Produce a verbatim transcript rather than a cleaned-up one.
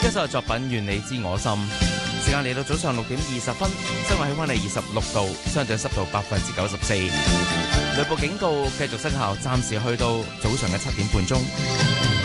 一首作品《願你知我心》。時間嚟到早上六點二十分，室外氣溫係二十六度，相對濕度百分之九十四。雷暴警告繼續生效，暫時去到早上嘅七點半鐘。